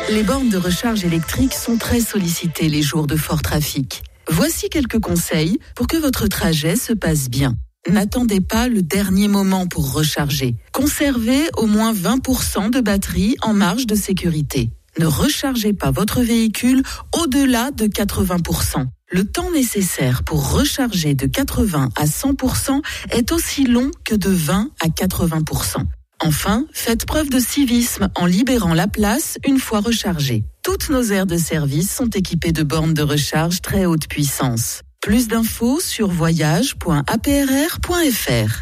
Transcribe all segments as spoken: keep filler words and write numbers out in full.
Les bornes de recharge électrique sont très sollicitées les jours de fort trafic. Voici quelques conseils pour que votre trajet se passe bien. N'attendez pas le dernier moment pour recharger. Conservez au moins vingt pour cent de batterie en marge de sécurité. Ne rechargez pas votre véhicule au-delà de quatre-vingts pour cent. Le temps nécessaire pour recharger de quatre-vingts à cent pour cent est aussi long que de vingt à quatre-vingts pour cent. Enfin, faites preuve de civisme en libérant la place une fois rechargée. Toutes nos aires de service sont équipées de bornes de recharge très haute puissance. Plus d'infos sur voyage point a p r r point f r.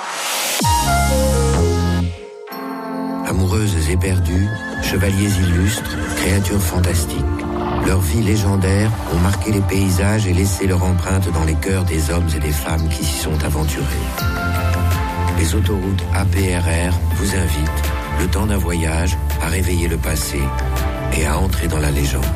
Amoureuses éperdues, chevaliers illustres, créatures fantastiques. Leurs vies légendaires ont marqué les paysages et laissé leur empreinte dans les cœurs des hommes et des femmes qui s'y sont aventurés. Les autoroutes A P R R vous invitent, le temps d'un voyage, à réveiller le passé et à entrer dans la légende.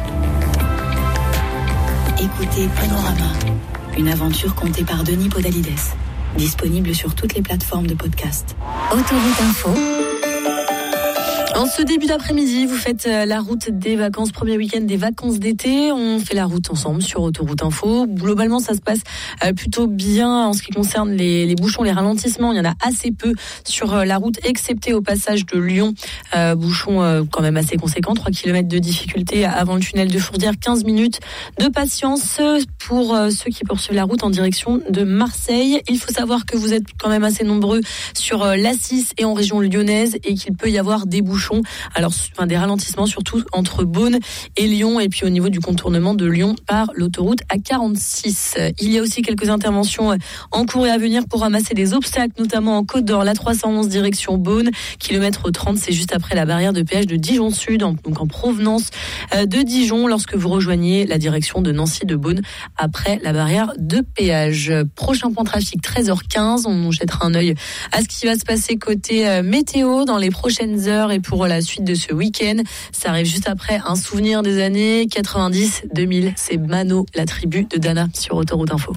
Écoutez Panorama, une aventure contée par Denis Podalides. Disponible sur toutes les plateformes de podcast. Autoroute Info. En ce début d'après-midi, vous faites la route des vacances, premier week-end des vacances d'été. On fait la route ensemble sur Autoroute Info. Globalement, ça se passe plutôt bien en ce qui concerne les, les bouchons, les ralentissements. Il y en a assez peu sur la route, excepté au passage de Lyon. Euh, bouchons euh, quand même assez conséquents, trois kilomètres de difficulté avant le tunnel de Fourdière, quinze minutes de patience pour euh, ceux qui poursuivent la route en direction de Marseille. Il faut savoir que vous êtes quand même assez nombreux sur euh, l'A six et en région lyonnaise et qu'il peut y avoir des bouchons. Alors, enfin, des ralentissements surtout entre Beaune et Lyon et puis au niveau du contournement de Lyon par l'autoroute A quarante-six. Il y a aussi quelques interventions en cours et à venir pour ramasser des obstacles, notamment en Côte d'Or, la trois cent onze direction Beaune, kilomètre trente, c'est juste après la barrière de péage de Dijon Sud, donc en provenance de Dijon, lorsque vous rejoignez la direction de Nancy de Beaune après la barrière de péage. Prochain point trafic, treize heures quinze, on jettera un œil à ce qui va se passer côté météo dans les prochaines heures et pour la suite de ce week-end. Ça arrive juste après un souvenir des années quatre-vingt-dix deux mille. C'est Mano, la tribu de Dana sur Autoroute Info.